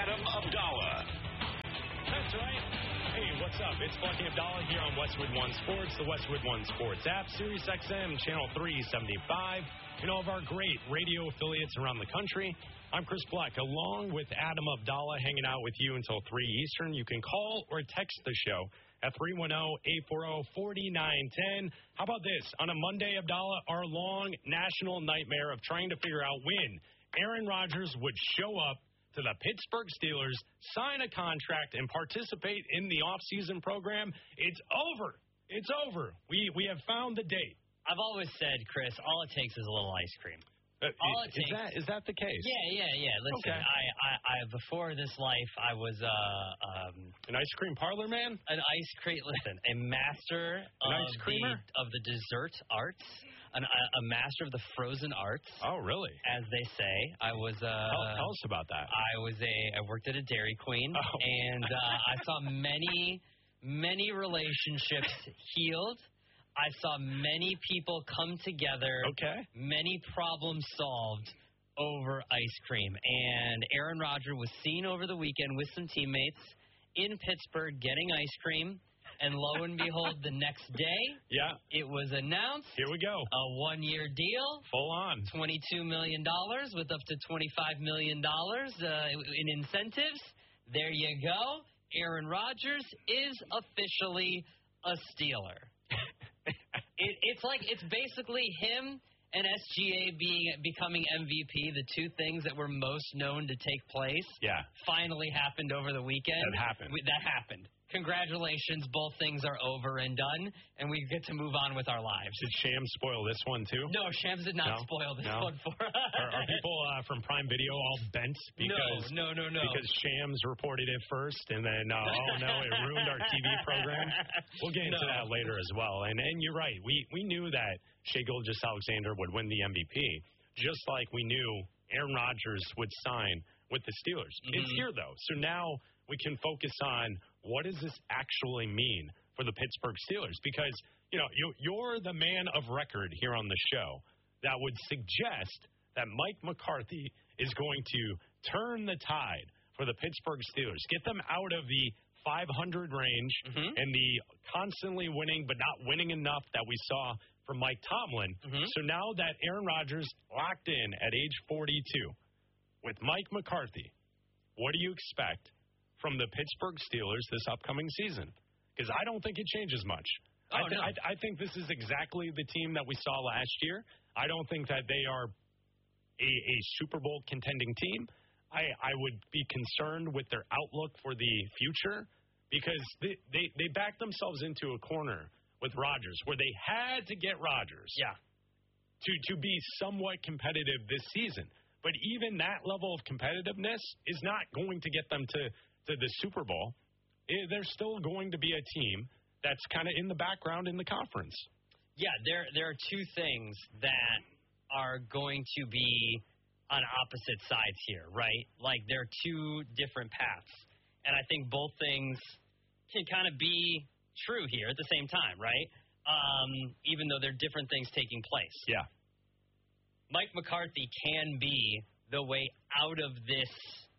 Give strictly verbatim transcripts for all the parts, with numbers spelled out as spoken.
Adam Abdallah. That's right. Hey, what's up? It's Bucky Abdallah here on Westwood One Sports, the Westwood One Sports app, Sirius X M, Channel three seventy-five, and all of our great radio affiliates around the country. I'm Chris Black, along with Adam Abdallah, hanging out with you until three Eastern. You can call or text the show at three one zero, eight four zero, four nine one zero. How about this? On a Monday, Abdallah, our long national nightmare of trying to figure out when Aaron Rodgers would show up to the Pittsburgh Steelers, sign a contract, and participate in the offseason program. It's over. It's over. We we have found the date. I've always said, Chris, all it takes is a little ice cream. Uh, all it is takes, that is that the case? Yeah, yeah, yeah. Listen, Okay. I, I, I before this life, I was uh, um, An ice cream parlor man? an ice cream. Listen, a master An of ice the creamer? of the dessert arts, an, a, a master of the frozen arts, Oh, really? as they say. I was. Uh, Tell, tell us about that. I was a. I worked at a Dairy Queen, Oh. and uh, I saw many, many relationships healed. I saw many people come together. Okay. Many problems solved over ice cream. And Aaron Rodgers was seen over the weekend with some teammates in Pittsburgh getting ice cream. And lo and behold, the next day, Yeah. it was announced Here we go. a one-year deal. Full on. twenty-two million dollars with up to twenty-five million dollars uh, in incentives. There you go. Aaron Rodgers is officially a Steeler. it, it's like it's basically him and S G A being becoming M V P, the two things that were most known to take place. Yeah. Finally happened over the weekend. That happened. We, that happened. Congratulations, both things are over and done, and we get to move on with our lives. Did Shams spoil this one, too? No, Shams did not No? spoil this No? one for us. Are, are people uh, from Prime Video all bent because no, no, no, no. because Shams reported it first, and then uh, oh no, it ruined our T V program. We'll get into No. that later as well. And and you're right, we we knew that Shea Gilgeous-Alexander would win the M V P, just like we knew Aaron Rodgers would sign with the Steelers. Mm-hmm. It's here though, so now we can focus on what does this actually mean for the Pittsburgh Steelers? Because you know you, you're the man of record here on the show that would suggest that Mike McCarthy is going to turn the tide for the Pittsburgh Steelers, get them out of the five hundred range Mhm. and the constantly winning but not winning enough that we saw from Mike Tomlin. Mhm. So now that Aaron Rodgers locked in at age forty-two with Mike McCarthy, what do you expect from the Pittsburgh Steelers this upcoming season? Because I don't think it changes much. I, Oh, th- no. I, I think this is exactly the team that we saw last year. I don't think that they are a, a Super Bowl contending team. I, I would be concerned with their outlook for the future because they, they, they backed themselves into a corner with Rodgers where they had to get Rodgers Yeah. to, to be somewhat competitive this season. But even that level of competitiveness is not going to get them to, to the Super Bowl. Eh, They're still going to be a team that's kind of in the background in the conference. Yeah, there there are two things that are going to be on opposite sides here, right? Like there are two different paths. And I think both things can kind of be true here at the same time, right? Um, even though they're different things taking place. Yeah. Mike McCarthy can be the way out of this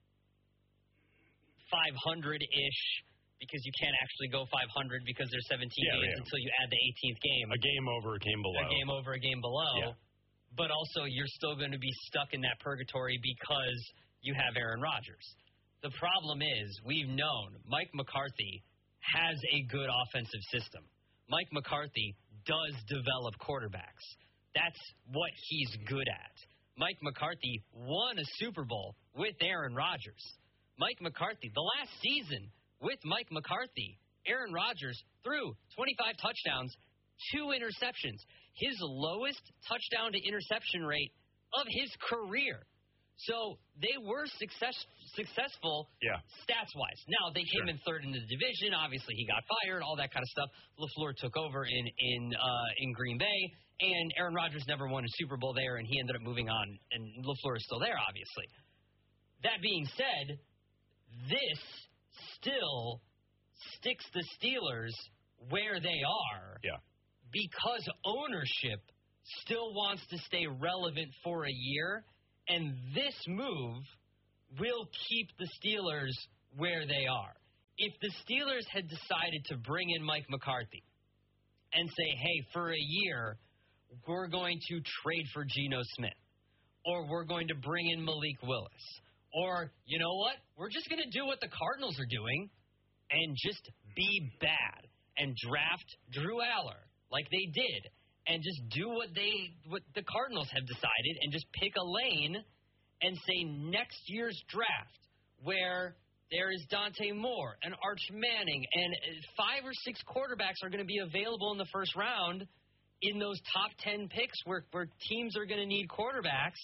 five hundred-ish because you can't actually go five hundred because there's seventeen Yeah, games yeah. until you add the eighteenth game. A game over, a game below. A game over, a game below. Yeah. But also, you're still going to be stuck in that purgatory because you have Aaron Rodgers. The problem is, we've known Mike McCarthy has a good offensive system. Mike McCarthy does develop quarterbacks. That's what he's good at. Mike McCarthy won a Super Bowl with Aaron Rodgers. Mike McCarthy, the last season with Mike McCarthy, Aaron Rodgers threw twenty-five touchdowns, two interceptions, his lowest touchdown to interception rate of his career. So they were success, successful Yeah. stats-wise. Now, they came Sure. in third in the division. Obviously, he got fired, all that kind of stuff. LaFleur took over in in uh, in Green Bay, and Aaron Rodgers never won a Super Bowl there, and he ended up moving on, and LaFleur is still there, obviously. That being said, this still sticks the Steelers where they are Yeah. because ownership still wants to stay relevant for a year, and this move will keep the Steelers where they are. If the Steelers had decided to bring in Mike McCarthy and say, hey, for a year, we're going to trade for Geno Smith, or we're going to bring in Malik Willis, or, you know what, we're just going to do what the Cardinals are doing and just be bad and draft Drew Aller like they did and just do what they what the Cardinals have decided and just pick a lane and say next year's draft where there is Dante Moore and Arch Manning and five or six quarterbacks are going to be available in the first round in those top ten picks where, where teams are going to need quarterbacks.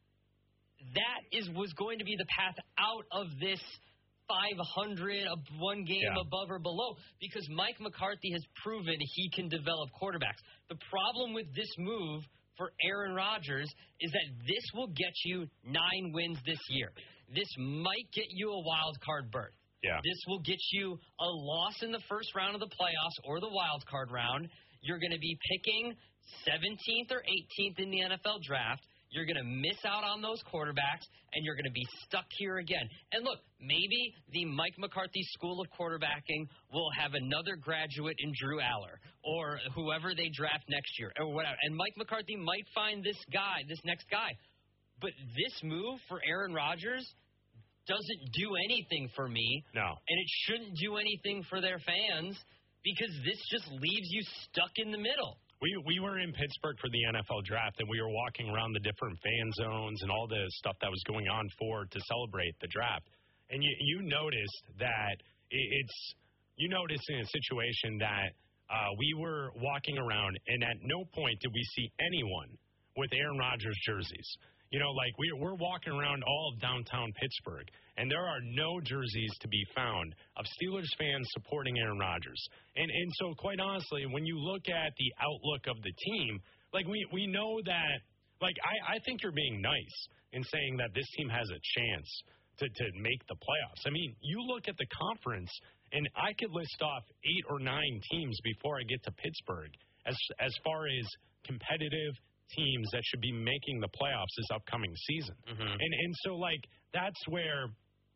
That is was going to be the path out of this five hundred, one game yeah. above or below, because Mike McCarthy has proven he can develop quarterbacks. The problem with this move for Aaron Rodgers is that this will get you nine wins this year. This might get you a wild card berth. Yeah. This will get you a loss in the first round of the playoffs or the wild card round. You're going to be picking seventeenth or eighteenth in the N F L draft. You're going to miss out on those quarterbacks, and you're going to be stuck here again. And look, maybe the Mike McCarthy School of Quarterbacking will have another graduate in Drew Aller or whoever they draft next year or whatever. And Mike McCarthy might find this guy, this next guy. But this move for Aaron Rodgers doesn't do anything for me. No. And it shouldn't do anything for their fans because this just leaves you stuck in the middle. We we were in Pittsburgh for the N F L draft, and we were walking around the different fan zones and all the stuff that was going on for to celebrate the draft. And you you noticed that it's you noticed in a situation that uh, we were walking around, and at no point did we see anyone with Aaron Rodgers jerseys. You know, like we're we're walking around all of downtown Pittsburgh, and there are no jerseys to be found of Steelers fans supporting Aaron Rodgers. And and so, quite honestly, when you look at the outlook of the team, like we, we know that, like I, I think you're being nice in saying that this team has a chance to, to make the playoffs. I mean, you look at the conference, and I could list off eight or nine teams before I get to Pittsburgh as as far as competitive teams that should be making the playoffs this upcoming season. Mm-hmm. And and so, like, that's where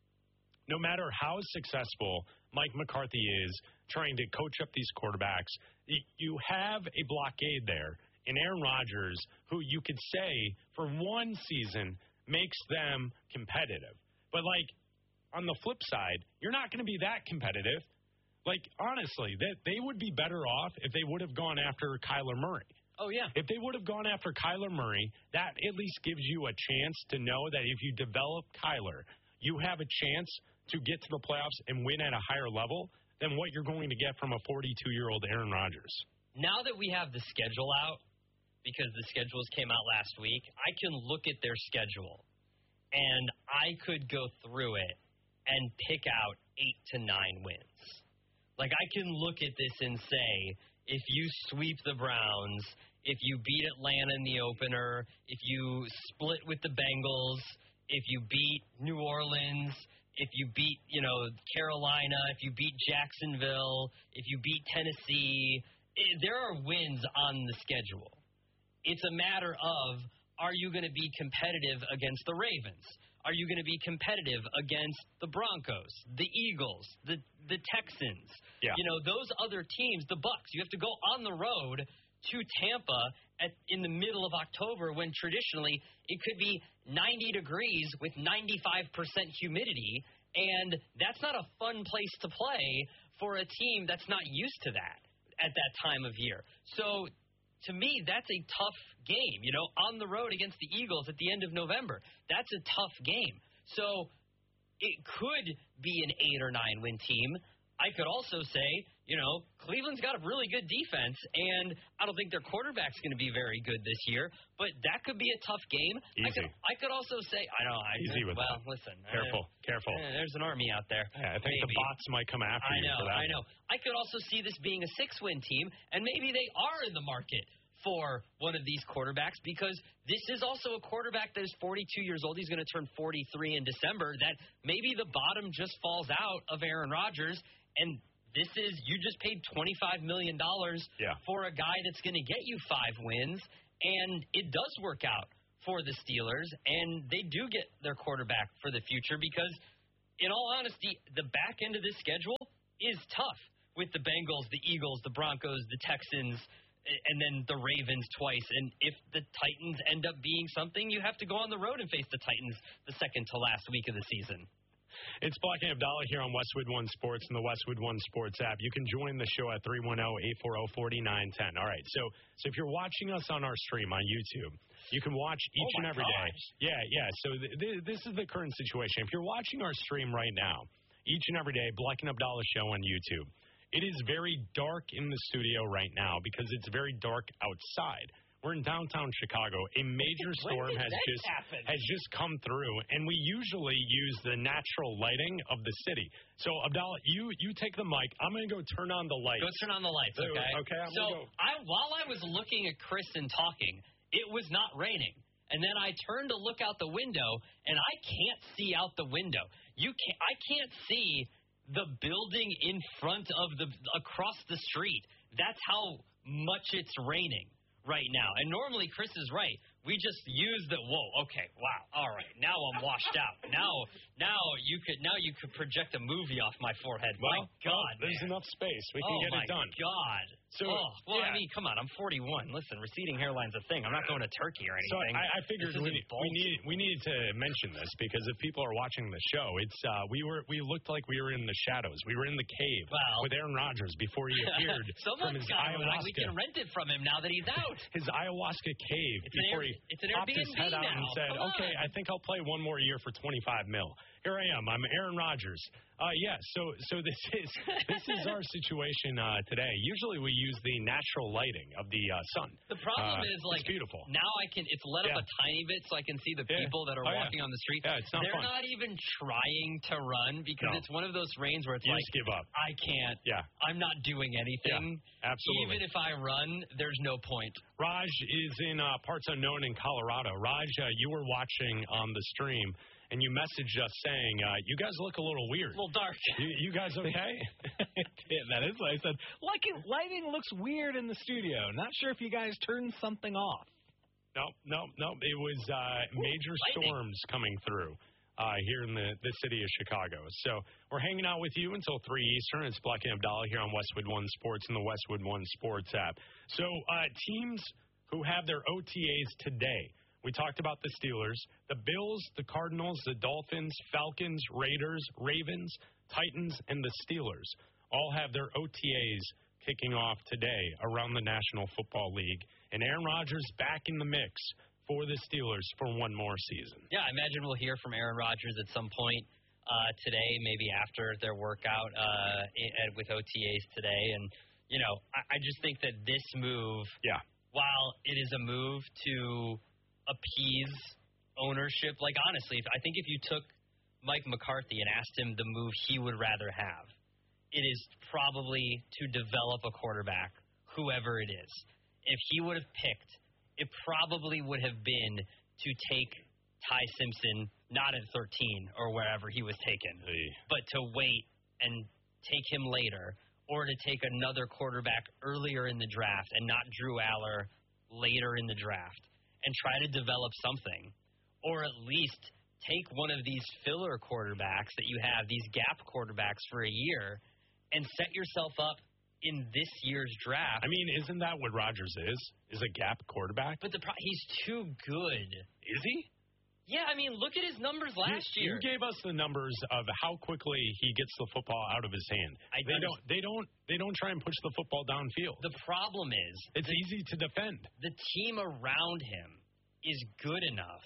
no matter how successful Mike McCarthy is trying to coach up these quarterbacks, you have a blockade there in Aaron Rodgers, who you could say for one season makes them competitive. But, like, on the flip side, you're not going to be that competitive. Like, honestly, they, they would be better off if they would have gone after Kyler Murray. Oh, yeah. If they would have gone after Kyler Murray, that at least gives you a chance to know that if you develop Kyler, you have a chance to get to the playoffs and win at a higher level than what you're going to get from a forty-two-year-old Aaron Rodgers. Now that we have the schedule out, because the schedules came out last week, I can look at their schedule, and I could go through it and pick out eight to nine wins. Like, I can look at this and say, if you sweep the Browns, if you beat Atlanta in the opener, if you split with the Bengals, if you beat New Orleans, if you beat, you know, Carolina, if you beat Jacksonville, if you beat Tennessee, it, there are wins on the schedule. It's a matter of, are you going to be competitive against the Ravens? Are you going to be competitive against the Broncos, the Eagles, the the Texans? Yeah. You know, those other teams, the Bucs. You have to go on the road to Tampa at, in the middle of October when traditionally it could be ninety degrees with ninety-five percent humidity, and that's not a fun place to play for a team that's not used to that at that time of year. So, to me, that's a tough game, you know, on the road against the Eagles at the end of November. That's a tough game. So it could be an eight or nine win team. I could also say, you know, Cleveland's got a really good defense, and I don't think their quarterback's going to be very good this year, but that could be a tough game. Easy. I could, I could also say, I know. I, Easy with well, that. listen. Careful, uh, careful. Uh, there's an army out there. Yeah, I think maybe. the bots might come after I you know, for that. I know. I could also see this being a six-win team, and maybe they are in the market for one of these quarterbacks, because this is also a quarterback that is forty-two years old. He's going to turn forty-three in December. That maybe the bottom just falls out of Aaron Rodgers, and this is, you just paid twenty-five million dollars yeah. for a guy that's going to get you five wins, and it does work out for the Steelers, and they do get their quarterback for the future because, in all honesty, the back end of this schedule is tough with the Bengals, the Eagles, the Broncos, the Texans, and then the Ravens twice. And if the Titans end up being something, you have to go on the road and face the Titans the second to last week of the season. It's Black and Abdallah here on Westwood One Sports and the Westwood One Sports app. You can join the show at three one zero, eight four zero, four nine one zero. All right, so so if you're watching us on our stream on YouTube, you can watch each oh and every gosh. day. Yeah, yeah. So th- th- this is the current situation. If you're watching our stream right now, each and every day, Black and Abdallah show on YouTube. It is very dark in the studio right now because it's very dark outside. We're in downtown Chicago. A major storm has just happen? has just come through, and we usually use the natural lighting of the city. So, Abdallah, you you take the mic. I'm going to go turn on the lights. Go turn on the lights, okay? Okay. I'm so, gonna go. I while I was looking at Chris and talking, it was not raining. And then I turned to look out the window, and I can't see out the window. You can't. I can't see the building in front of the across the street. That's how much it's raining right now. And normally Chris is right. We just use the whoa, okay, wow, all right. Now I'm washed out. Now now you could now you could project a movie off my forehead. Well, my God. There's man. enough space. We can oh get my it done. God. So, oh, well, yeah. I mean, come on. I'm forty-one. Listen, receding hairline's a thing. I'm not going to Turkey or So anything. I, I figured This we, isn't we need we needed to mention this because if people are watching the show, it's uh, we were we looked like we were in the shadows. We were in the cave Well, with Aaron Rodgers before he appeared from Someone's his got it. ayahuasca. We can rent it from him now that he's out. His ayahuasca cave It's before an Air, he it's an popped his Airbnb head out now. and said, Come "Okay, on. I think I'll play one more year for twenty-five mil." Here I am. I'm Aaron Rodgers. Uh, yeah. So so this is this is our situation uh, today. Usually we use the natural lighting of the uh, sun. The problem Uh, is, like, it's beautiful. now I can, it's let Yeah. up a tiny bit so I can see the Yeah. people that are Oh, yeah. walking on the street. Yeah, it's not They're fun. not even trying to run because No. it's one of those rains where it's You like, just give up. I can't. Yeah. I'm not doing anything. Absolutely. Even if I run, there's no point. Raj is in uh, parts unknown in Colorado. Raj, uh, you were watching on the stream, and you messaged us saying, uh, you guys look a little weird. A little dark. You, you guys okay? Yeah, that is what I said. Like it, lighting looks weird in the studio. Not sure if you guys turned something off. No, no, no. It was uh, major lightning. storms coming through uh, here in the, the city of Chicago. So we're hanging out with you until three Eastern. It's Black and Abdallah here on Westwood One Sports and the Westwood One Sports app. So uh, teams who have their O T As today. We talked about the Steelers, the Bills, the Cardinals, the Dolphins, Falcons, Raiders, Ravens, Titans, and the Steelers all have their O T As kicking off today around the National Football League. And Aaron Rodgers back in the mix for the Steelers for one more season. Yeah, I imagine we'll hear from Aaron Rodgers at some point uh, today, maybe after their workout uh, in, with O T As today. And, you know, I, I just think that this move, Yeah. while it is a move to appease ownership, like, honestly, if, I think if you took Mike McCarthy and asked him the move he would rather have, it is probably to develop a quarterback, whoever it is. If he would have picked, it probably would have been to take Ty Simpson, not at thirteen or wherever he was taken, Hey. but to wait and take him later, or to take another quarterback earlier in the draft and not Drew Aller later in the draft and try to develop something, or at least take one of these filler quarterbacks that you have, these gap quarterbacks for a year, and set yourself up in this year's draft. I mean, isn't that what Rodgers is? Is a gap quarterback? But the pro- he's too good. Is he? Yeah, I mean, look at his numbers last you, year. You gave us the numbers of how quickly he gets the football out of his hand. I they understand. don't. They don't. They don't try and push the football downfield. The problem is It's easy to defend. the team around him is good enough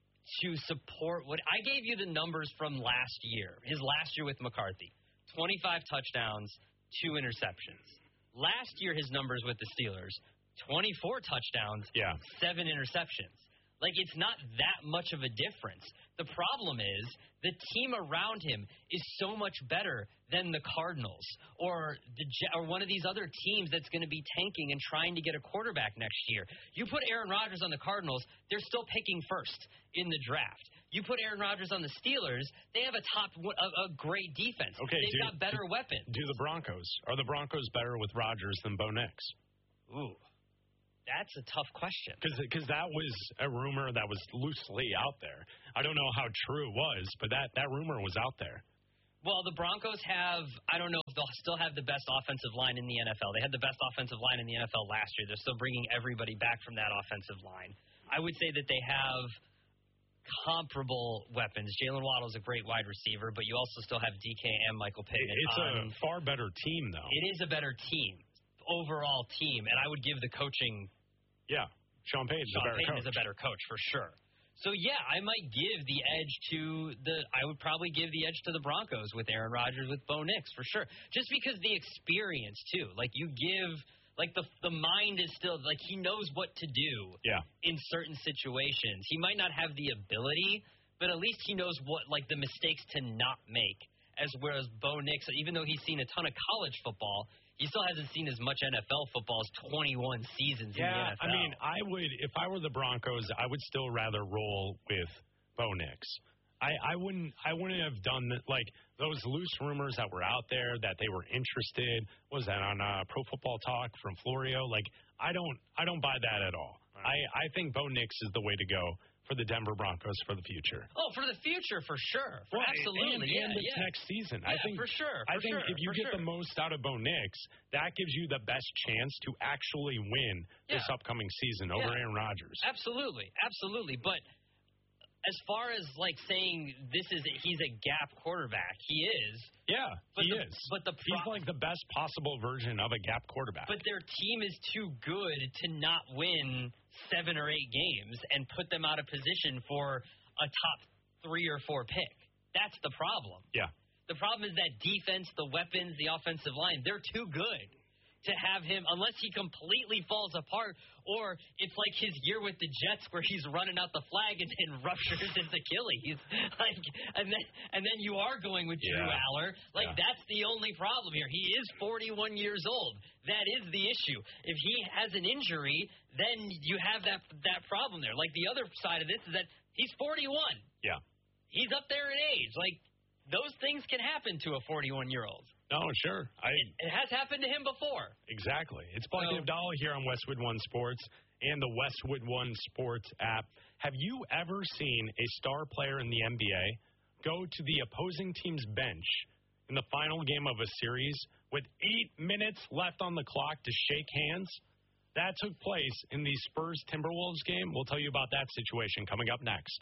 to support what I gave you the numbers from last year. His last year with McCarthy, twenty-five touchdowns, two interceptions. Last year, his numbers with the Steelers, twenty-four touchdowns, Yeah. seven interceptions. Like, it's not that much of a difference. The problem is the team around him is so much better than the Cardinals or the Je- or one of these other teams that's going to be tanking and trying to get a quarterback next year. You put Aaron Rodgers on the Cardinals, they're still picking first in the draft. You put Aaron Rodgers on the Steelers, they have a top, a, a great defense. Okay, They've do- got better do- weapons. Do the Broncos are the Broncos better with Rodgers than Bo Nix? Ooh. That's a tough question. Because that was a rumor that was loosely out there. I don't know how true it was, but that, that rumor was out there. Well, the Broncos have, I don't know if they'll still have the best offensive line in the N F L. They had the best offensive line in the N F L last year. They're still bringing everybody back from that offensive line. I would say that they have comparable weapons. Jalen Waddle's a great wide receiver, but you also still have D K and Michael Pittman. It's on. a far better team, though. It is a better team, overall team, and I would give the coaching. Yeah, Sean Payton's Sean a better Payton coach. is a better coach for sure. So yeah, I might give the edge to the. I would probably give the edge to the Broncos with Aaron Rodgers, with Bo Nix for sure, just because the experience too. Like you give. Like, the the mind is still, like, he knows what to do yeah. in certain situations. He might not have the ability, but at least he knows what, like, the mistakes to not make. As whereas Bo Nix, even though he's seen a ton of college football, he still hasn't seen as much N F L football as twenty-one seasons yeah, in the N F L. I mean, I would, if I were the Broncos, I would still rather roll with Bo Nix. I, I wouldn't I wouldn't have done that, like those loose rumors that were out there that they were interested. Was that on uh, Pro Football Talk from Florio? Like I don't I don't buy that at all. Right. I, I think Bo Nix is the way to go for the Denver Broncos for the future. Oh, for the future, for sure. For well, absolutely. And, yeah, and this yeah. next season. Yeah, I think for sure. For I think sure, if you get sure. the most out of Bo Nix, that gives you the best chance to actually win yeah. this upcoming season over yeah. Aaron Rodgers. Absolutely. Absolutely. But as far as, like, saying this is – he's a gap quarterback, he is. Yeah, but he the, is. But the pro- He's like the best possible version of a gap quarterback. But their team is too good to not win seven or eight games and put them out of position for a top three or four pick. That's the problem. Yeah. The problem is that defense, the weapons, the offensive line, they're too good to have him, unless he completely falls apart, or it's like his year with the Jets where he's running out the flag and then ruptures his Achilles. Like, and then and then you are going with Drew yeah. Aller. Like, yeah. that's the only problem here. He is forty-one years old. That is the issue. If he has an injury, then you have that that problem there. Like, the other side of this is that he's forty-one. Yeah. He's up there in age. Like, those things can happen to a forty-one-year-old. No, sure. I, it, it has happened to him before. Exactly. It's Bucky so, Abdallah here on Westwood One Sports and the Westwood One Sports app. Have you ever seen a star player in the N B A go to the opposing team's bench in the final game of a series with eight minutes left on the clock to shake hands? That took place in the Spurs-Timberwolves game. We'll tell you about that situation coming up next.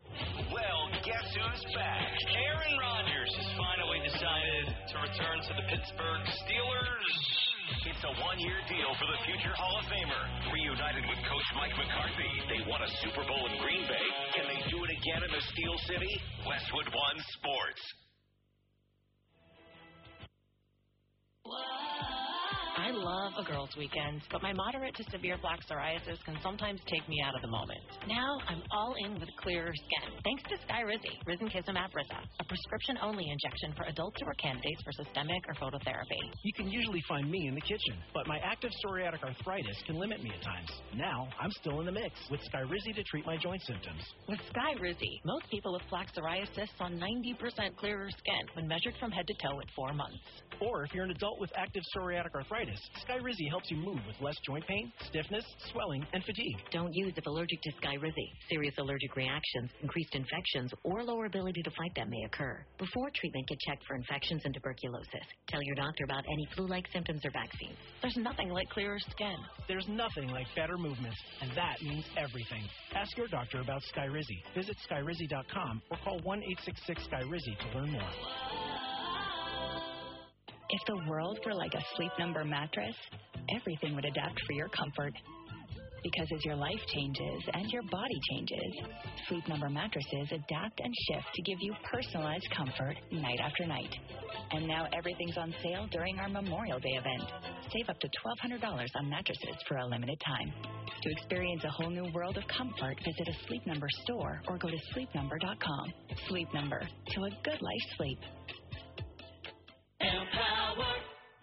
Well, guess who's back? Aaron Rodgers has finally decided to return to the Pittsburgh Steelers. It's a one-year deal for the future Hall of Famer. Reunited with Coach Mike McCarthy, they won a Super Bowl in Green Bay. Can they do it again in the Steel City? Westwood One Sports. I love a girls' weekend, but my moderate to severe plaque psoriasis can sometimes take me out of the moment. Now I'm all in with clearer skin, thanks to Skyrizi, Risankizumab Risa, a prescription-only injection for adults who are candidates for systemic or phototherapy. You can usually find me in the kitchen, but my active psoriatic arthritis can limit me at times. Now I'm still in the mix with Skyrizi to treat my joint symptoms. With Skyrizi, most people with plaque psoriasis saw ninety percent clearer skin when measured from head to toe at four months. Or if you're an adult with active psoriatic arthritis, Skyrizi helps you move with less joint pain, stiffness, swelling, and fatigue. Don't use if allergic to Skyrizi. Serious allergic reactions, increased infections, or lower ability to fight them may occur. Before treatment, get checked for infections and tuberculosis. Tell your doctor about any flu-like symptoms or vaccines. There's nothing like clearer skin. There's nothing like better movement, and that means everything. Ask your doctor about Skyrizi. Visit Skyrizi dot com or call one eight six six Skyrizi to learn more. If the world were like a Sleep Number mattress, everything would adapt for your comfort. Because as your life changes and your body changes, Sleep Number mattresses adapt and shift to give you personalized comfort night after night. And now everything's on sale during our Memorial Day event. Save up to twelve hundred dollars on mattresses for a limited time. To experience a whole new world of comfort, visit a Sleep Number store or go to sleep number dot com. Sleep Number, to a good life sleep. Empower.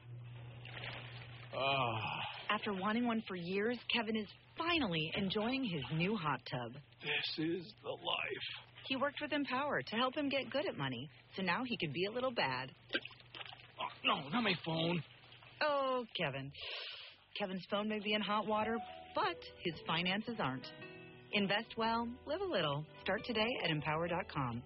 Oh. After wanting one for years, Kevin is finally enjoying his new hot tub. This is the life. He worked with Empower to help him get good at money, so now he can be a little bad. Oh, no, not my phone. Oh, Kevin. Kevin's phone may be in hot water, but his finances aren't. Invest well, live a little. Start today at empower dot com.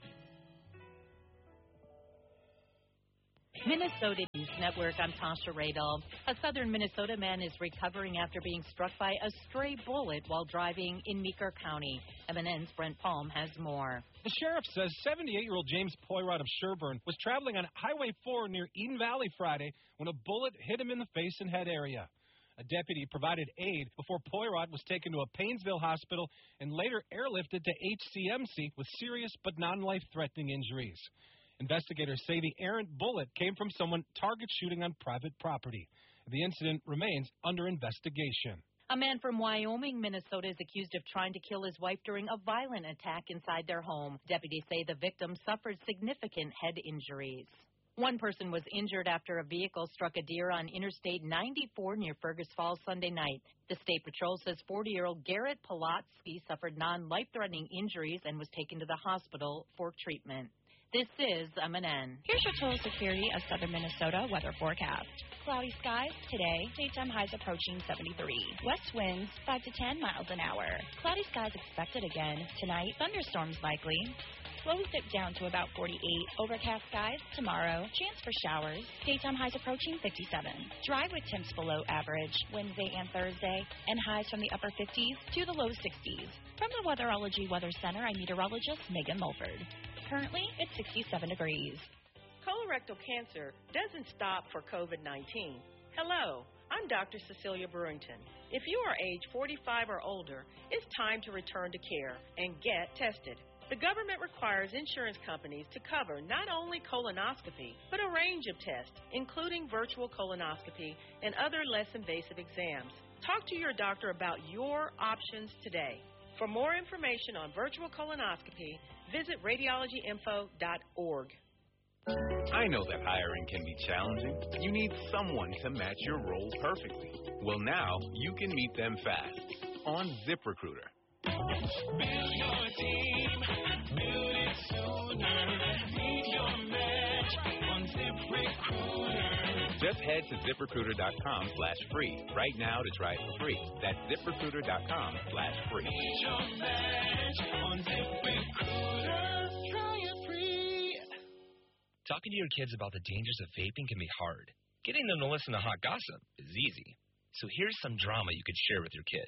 Minnesota News Network, I'm Tasha Radel. A southern Minnesota man is recovering after being struck by a stray bullet while driving in Meeker County. M N N's Brent Palm has more. The sheriff says seventy-eight-year-old James Poirot of Sherburne was traveling on Highway four near Eden Valley Friday when a bullet hit him in the face and head area. A deputy provided aid before Poirot was taken to a Painesville hospital and later airlifted to H C M C with serious but non-life-threatening injuries. Investigators say the errant bullet came from someone target shooting on private property. The incident remains under investigation. A man from Wyoming, Minnesota, is accused of trying to kill his wife during a violent attack inside their home. Deputies say the victim suffered significant head injuries. One person was injured after a vehicle struck a deer on Interstate ninety-four near Fergus Falls Sunday night. The State Patrol says forty-year-old Garrett Polotsky suffered non-life-threatening injuries and was taken to the hospital for treatment. This is M N N. Here's your Total Security of Southern Minnesota weather forecast. Cloudy skies today, daytime highs approaching seventy-three. West winds five to ten miles an hour. Cloudy skies expected again. Tonight, thunderstorms likely. Lows dip down to about forty-eight. Overcast skies tomorrow. Chance for showers. Daytime highs approaching fifty-seven. Dry with temps below average Wednesday and Thursday, and highs from the upper fifties to the low sixties. From the Weatherology Weather Center, I'm meteorologist Megan Mulford. Currently, it's sixty-seven degrees. Colorectal cancer doesn't stop for COVID nineteen. Hello, I'm Doctor Cecilia Brewington. If you are age forty-five or older, it's time to return to care and get tested. The government requires insurance companies to cover not only colonoscopy, but a range of tests, including virtual colonoscopy and other less invasive exams. Talk to your doctor about your options today. For more information on virtual colonoscopy, visit radiology info dot org. I know that hiring can be challenging. You need someone to match your role perfectly. Well, now you can meet them fast on ZipRecruiter. Build your team, build it sooner. Meet your match on ZipRecruiter. Just head to ZipRecruiter dot com slash free right now to try it for free. That's ZipRecruiter dot com slash free. Meet your match on ZipRecruiter. Try it free. Talking to your kids about the dangers of vaping can be hard. Getting them to listen to hot gossip is easy. So here's some drama you could share with your kid.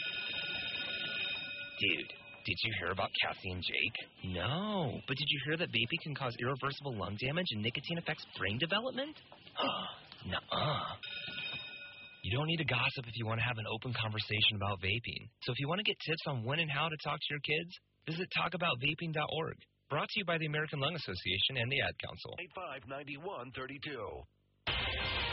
Dude, did you hear about Cassie and Jake? No, but did you hear that vaping can cause irreversible lung damage and nicotine affects brain development? Nuh-uh. You don't need to gossip if you want to have an open conversation about vaping. So if you want to get tips on when and how to talk to your kids, visit talk about vaping dot org. Brought to you by the American Lung Association and the Ad Council. eight five nine one three two.